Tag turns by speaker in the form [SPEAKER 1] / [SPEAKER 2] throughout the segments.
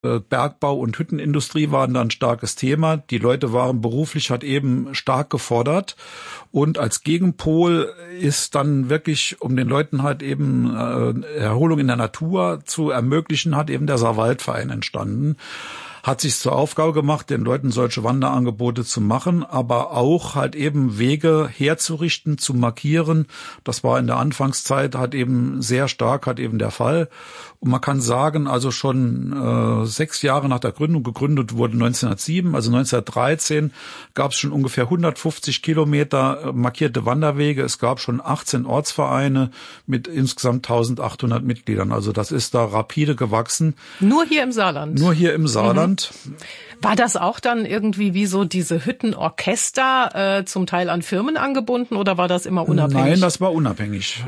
[SPEAKER 1] Bergbau und Hüttenindustrie waren da ein starkes Thema. Die Leute waren beruflich halt eben stark gefordert. Und als Gegenpol ist dann wirklich, um den Leuten halt eben Erholung in der Natur zu ermöglichen, hat eben der Saarwaldverein entstanden. Hat sich zur Aufgabe gemacht, den Leuten solche Wanderangebote zu machen, aber auch halt eben Wege herzurichten, zu markieren. Das war in der Anfangszeit halt eben sehr stark halt eben der Fall. Und man kann sagen, also schon 6 Jahre nach der Gründung, gegründet wurde 1907, also 1913 gab es schon ungefähr 150 Kilometer markierte Wanderwege. Es gab schon 18 Ortsvereine mit insgesamt 1800 Mitgliedern. Also das ist da rapide gewachsen.
[SPEAKER 2] Nur hier im Saarland?
[SPEAKER 1] Nur hier im Saarland.
[SPEAKER 2] War das auch dann irgendwie wie so diese Hüttenorchester zum Teil an Firmen angebunden oder war das immer unabhängig?
[SPEAKER 1] Nein, das war unabhängig.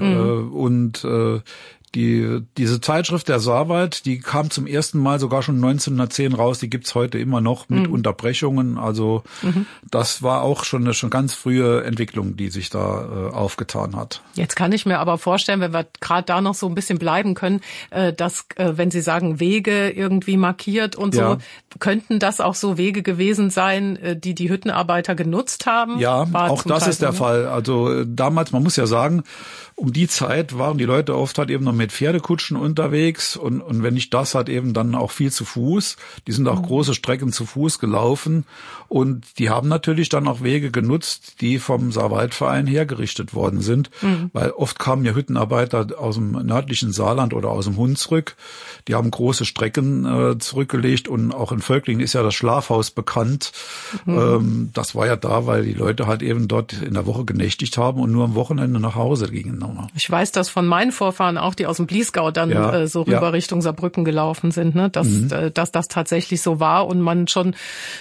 [SPEAKER 1] Diese Zeitschrift der Saarwald, die kam zum ersten Mal sogar schon 1910 raus. Die gibt's heute immer noch mit Unterbrechungen. Also das war auch schon eine ganz frühe Entwicklung, die sich da aufgetan hat.
[SPEAKER 2] Jetzt kann ich mir aber vorstellen, wenn wir gerade da noch so ein bisschen bleiben können, dass, wenn Sie sagen, Wege irgendwie markiert und so, könnten das auch so Wege gewesen sein, die die Hüttenarbeiter genutzt haben?
[SPEAKER 1] Ja, auch das ist der Fall. Also damals, man muss ja sagen, um die Zeit waren die Leute oft halt eben noch mit Pferdekutschen unterwegs und wenn nicht das, halt eben dann auch viel zu Fuß. Die sind auch große Strecken zu Fuß gelaufen und die haben natürlich dann auch Wege genutzt, die vom Saarwaldverein hergerichtet worden sind, weil oft kamen ja Hüttenarbeiter aus dem nördlichen Saarland oder aus dem Hunsrück. Die haben große Strecken zurückgelegt und auch in Völklingen ist ja das Schlafhaus bekannt. Das war ja da, weil die Leute halt eben dort in der Woche genächtigt haben und nur am Wochenende nach Hause gingen.
[SPEAKER 2] Ich weiß das von meinen Vorfahren auch, die aus dem Bliesgau dann so rüber Richtung Saarbrücken gelaufen sind, ne? Dass das tatsächlich so war und man schon,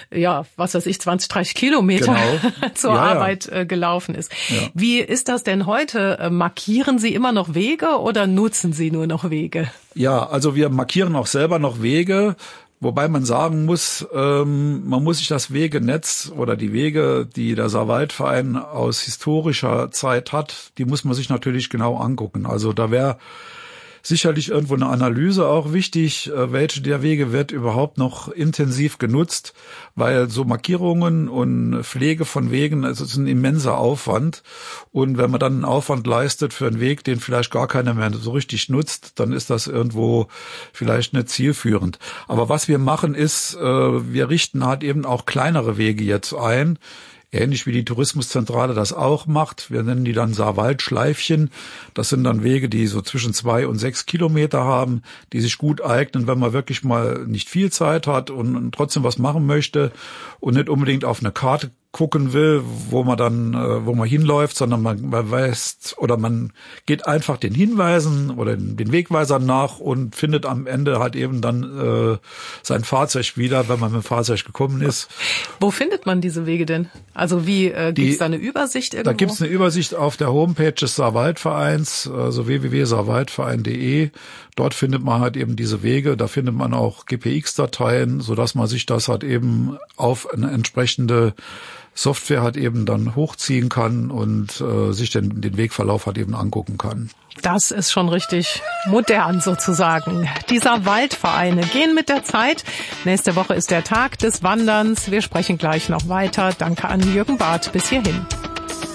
[SPEAKER 2] 20, 30 Kilometer zur Arbeit gelaufen ist. Ja. Wie ist das denn heute? Markieren Sie immer noch Wege oder nutzen Sie nur noch Wege?
[SPEAKER 1] Ja, also wir markieren auch selber noch Wege. Wobei man sagen muss, man muss sich das Wegenetz oder die Wege, die der Saarwaldverein aus historischer Zeit hat, die muss man sich natürlich genau angucken. Also da wäre sicherlich irgendwo eine Analyse auch wichtig, welche der Wege wird überhaupt noch intensiv genutzt, weil so Markierungen und Pflege von Wegen, also es ist ein immenser Aufwand. Und wenn man dann einen Aufwand leistet für einen Weg, den vielleicht gar keiner mehr so richtig nutzt, dann ist das irgendwo vielleicht nicht zielführend. Aber was wir machen ist, wir richten halt eben auch kleinere Wege jetzt ein, ähnlich wie die Tourismuszentrale das auch macht. Wir nennen die dann Saarwaldschleifchen. Das sind dann Wege, die so zwischen 2 und 6 Kilometer haben, die sich gut eignen, wenn man wirklich mal nicht viel Zeit hat und trotzdem was machen möchte und nicht unbedingt auf eine Karte gucken will, wo man hinläuft, sondern man weiß oder man geht einfach den Hinweisen oder den Wegweisern nach und findet am Ende halt eben dann sein Fahrzeug wieder, wenn man mit dem Fahrzeug gekommen ist.
[SPEAKER 2] Wo findet man diese Wege denn? Also wie gibt's da eine Übersicht irgendwo?
[SPEAKER 1] Da gibt's eine Übersicht auf der Homepage des Saarwaldvereins, also www.saarwaldverein.de. Dort findet man halt eben diese Wege. Da findet man auch GPX-Dateien, sodass man sich das halt eben auf eine entsprechende Software halt eben dann hochziehen kann und sich den Wegverlauf halt eben angucken kann.
[SPEAKER 2] Das ist schon richtig modern sozusagen. Die Saarwaldvereine gehen mit der Zeit. Nächste Woche ist der Tag des Wanderns. Wir sprechen gleich noch weiter. Danke an Jürgen Barth bis hierhin.